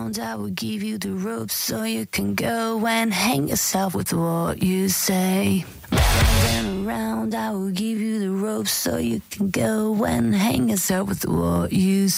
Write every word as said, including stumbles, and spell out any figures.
around, I will give you the rope so you can go and hang yourself with what you say. Round and around, I will give you the rope so you can go and hang yourself with what you